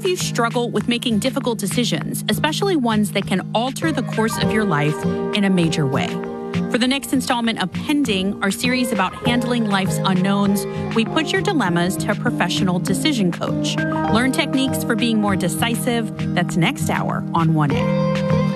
of you struggle with making difficult decisions, especially ones that can alter the course of your life in a major way. For the next installment of Pending, our series about handling life's unknowns, we put your dilemmas to a professional decision coach. Learn techniques for being more decisive. That's next hour on 1A.